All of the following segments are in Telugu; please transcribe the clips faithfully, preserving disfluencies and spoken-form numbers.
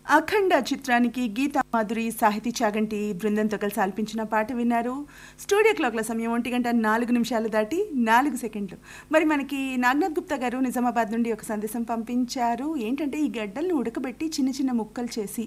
అఖండ చిత్రానికి గీతా మాధురి, సాహితీ చాగంటి బృందంతో కలిసి ఆలపించిన పాట విన్నారు. స్టూడియో క్లాక్ల సమయం ఒంటి గంట నాలుగు నిమిషాలు దాటి నాలుగు సెకండ్లు. మరి మనకి నాగనాథ్ గుప్తా గారు నిజామాబాద్ నుండి ఒక సందేశం పంపించారు. ఏంటంటే ఈ గడ్డలను ఉడకబెట్టి చిన్న చిన్న ముక్కలు చేసి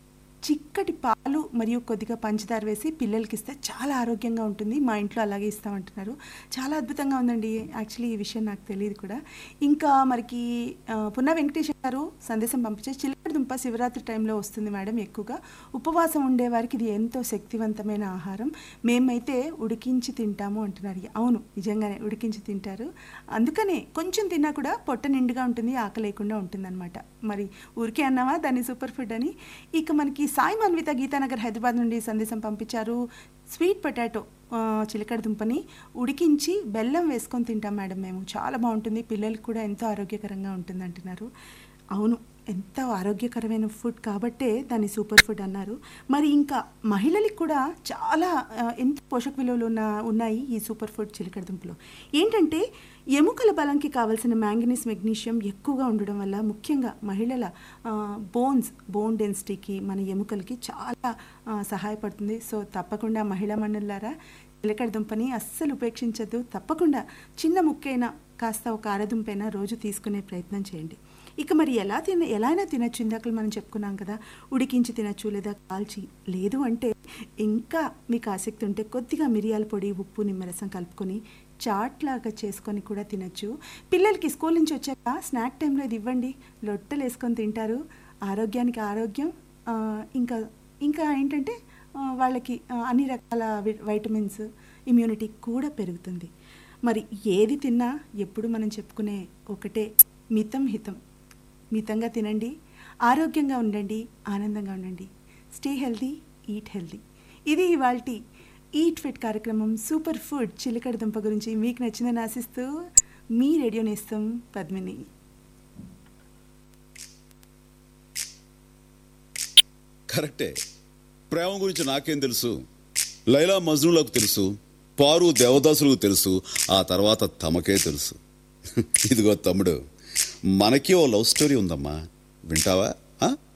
చిక్కటి పాలు మరియు కొద్దిగా పంచదార వేసి పిల్లలకి ఇస్తే చాలా ఆరోగ్యంగా ఉంటుంది. మా ఇంట్లో అలాగే ఇస్తామంటున్నారు. చాలా అద్భుతంగా ఉందండి. యాక్చువల్లీ ఈ విషయం నాకు తెలియదు కూడా. ఇంకా మనకి పున్నా వెంకటేష్ గారు సందేశం పంపించే చిలకడ దుంప శివరాత్రి టైంలో వస్తుంది మేడం. ఎక్కువగా ఉపవాసం ఉండేవారికి ఇది ఎంతో శక్తివంతమైన ఆహారం. మేమైతే ఉడికించి తింటాము అంటున్నారు. అవును, నిజంగానే ఉడికించి తింటారు. అందుకనే కొంచెం తిన్నా కూడా పొట్ట నిండుగా ఉంటుంది, ఆకలి లేకుండా ఉంటుందన్నమాట. మరి ఊరికే అన్నావా దాన్ని సూపర్ ఫుడ్ అని. ఇక మనకి సాయి మన్విత గీతానగర్ హైదరాబాద్ నుండి సందేశం పంపించారు. స్వీట్ పొటాటో చిలకడ దుంపని ఉడికించి బెల్లం వేసుకొని తింటాం మేడం మేము. చాలా బాగుంటుంది, పిల్లలకు కూడా ఎంతో ఆరోగ్యకరంగా ఉంటుంది అంటున్నారు. అవును, ఎంతో ఆరోగ్యకరమైన ఫుడ్ కాబట్టే దాన్ని సూపర్ ఫుడ్ అన్నారు. మరి ఇంకా మహిళలకు కూడా చాలా ఎంత పోషక విలువలు ఉన్న ఉన్నాయి ఈ సూపర్ ఫుడ్ చిలకడ దుంపలో. ఏంటంటే ఎముకల బలంకి కావాల్సిన మ్యాంగనీస్, మెగ్నీషియం ఎక్కువగా ఉండడం వల్ల ముఖ్యంగా మహిళల బోన్స్ బోన్ డెన్సిటీకి, మన ఎముకలకి చాలా సహాయపడుతుంది. సో తప్పకుండా మహిళా మండలారా చిలకడ దుంపని అస్సలు ఉపేక్షించద్దు. తప్పకుండా చిన్న ముక్కైనా కాస్త ఒక అరదుంపైనా రోజు తీసుకునే ప్రయత్నం చేయండి. ఇక మరి ఎలా తిన ఎలా అయినా తినచ్చు. ఇందాక మనం చెప్పుకున్నాం కదా, ఉడికించి తినచ్చు లేదా కాల్చి. లేదు అంటే ఇంకా మీకు ఆసక్తి ఉంటే కొద్దిగా మిరియాల పొడి, ఉప్పు, నిమ్మరసం కలుపుకొని చాట్ లాగా చేసుకొని కూడా తినచ్చు. పిల్లలకి స్కూల్ నుంచి వచ్చాక స్నాక్ టైంలో ఇది ఇవ్వండి, లొట్టలు వేసుకొని తింటారు. ఆరోగ్యానికి ఆరోగ్యం. ఇంకా ఇంకా ఏంటంటే వాళ్ళకి అన్ని రకాల వైటమిన్స్, ఇమ్యూనిటీ కూడా పెరుగుతుంది. మరి ఏది తిన్నా ఎప్పుడు మనం చెప్పుకునే ఒకటే, మితం హితం. మితంగా తినండి, ఆరోగ్యంగా ఉండండి, ఆనందంగా ఉండండి. Stay healthy, eat healthy. ఇది ఇవాల్టి ఈట్ ఫిట్ కార్యక్రమం సూపర్ ఫుడ్ చిలకడ దుంప గురించి. మీకు నచ్చిందని ఆశిస్తూ మీ రేడియో నేస్తం పద్మిని. కరెక్టే. ప్రేమ గురించి నాకేం తెలుసు? లైలా మజ్నూలకు తెలుసు, పారు దేవదాసులకు తెలుసు, ఆ తర్వాత తమకే తెలుసు. ఇదిగో తమ్ముడు, మనకి ఓ లవ్ స్టోరీ ఉందమ్మా, వింటావా?